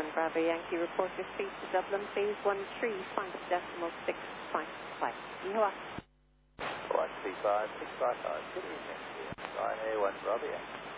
Bravo Yankee, report your speed to Dublin, please. 135.655. Ihawa. 135.655. Good evening. Ryanair 1 Bravo Yankee.